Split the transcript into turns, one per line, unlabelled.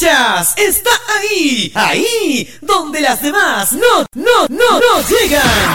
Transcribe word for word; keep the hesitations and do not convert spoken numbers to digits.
escuchas está ahí, ahí, donde las demás no, no, no, no llegan.